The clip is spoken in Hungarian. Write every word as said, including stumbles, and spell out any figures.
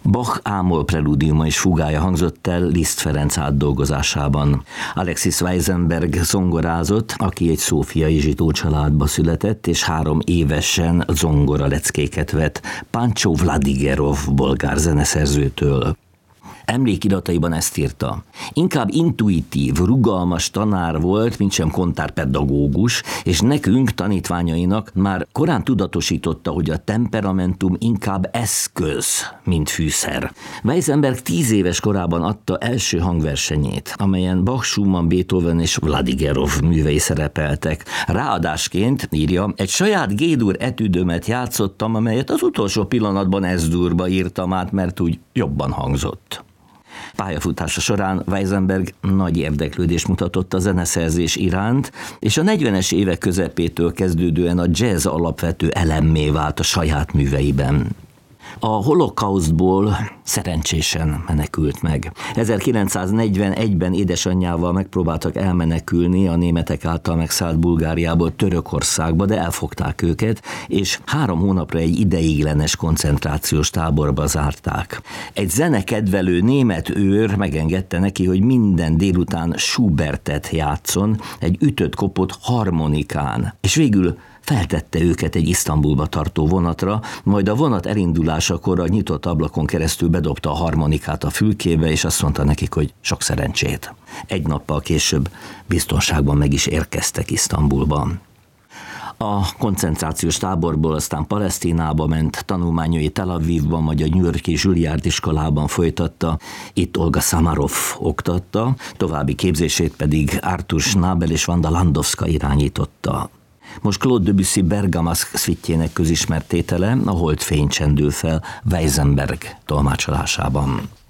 Bach ámol prelúdiuma és fugája hangzott el Liszt Ferenc átdolgozásában. Alexis Weissenberg zongorázott, aki egy szófiai zsidó családba született, és három évesen zongora leckéket vett Pancho Vladigerov bolgár zeneszerzőtől. Emlékirataiban ezt írta. Inkább intuitív, rugalmas tanár volt, mintsem kontárpedagógus, és nekünk, tanítványainak már korán tudatosította, hogy a temperamentum inkább eszköz, mint fűszer. Weissenberg tíz éves korában adta első hangversenyét, amelyen Bach, Schumann, Beethoven és Vladigerov művei szerepeltek. Ráadásként, írja, egy saját G-dur etüdömet játszottam, amelyet az utolsó pillanatban S-durba írtam át, mert úgy jobban hangzott. Pályafutása során Weissenberg nagy érdeklődést mutatott a zeneszerzés iránt, és a negyvenes évek közepétől kezdődően a jazz alapvető elemmé vált a saját műveiben. A holokausztból szerencsésen menekült meg. ezerkilencszáznegyvenegyben édesanyjával megpróbáltak elmenekülni a németek által megszállt Bulgáriából Törökországba, de elfogták őket, és három hónapra egy ideiglenes koncentrációs táborba zárták. Egy zenekedvelő német őr megengedte neki, hogy minden délután Schubertet játszon, egy ütött-kopott harmonikán, és végül feltette őket egy Isztambulba tartó vonatra, majd a vonat elindulásakor a nyitott ablakon keresztül bedobta a harmonikát a fülkébe, és azt mondta nekik, hogy sok szerencsét. Egy nappal később biztonságban meg is érkeztek Isztambulban. A koncentrációs táborból aztán Palesztinába ment, tanulmányai Tel Avivban, vagy a New York-i Juilliard iskolában folytatta, itt Olga Samarov oktatta, további képzését pedig Arthur Schnabel és Wanda Landowska irányította. Most Claude Debussy Bergamasque szvittjének közismert tétele, a Holdfény csendül fel Weissenberg tolmácsolásában.